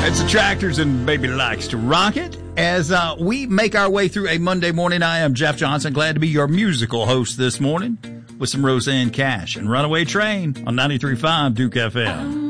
It's the Tractors, and baby likes to rock it. As we make our way through a Monday morning, I am Jeff Johnson, glad to be your musical host this morning with some Roseanne Cash and Runaway Train on 93.5 Duke FM.